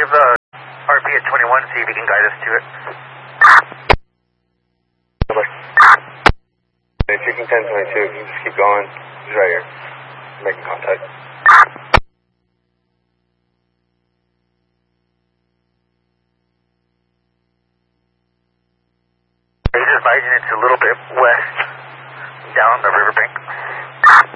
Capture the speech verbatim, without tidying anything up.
give the R P at twenty-one, see if he can guide us to it. Hey, taking ten twenty-two, you just keep going. He's right here. Making contact. He's advising it's a little bit west, down the riverbank.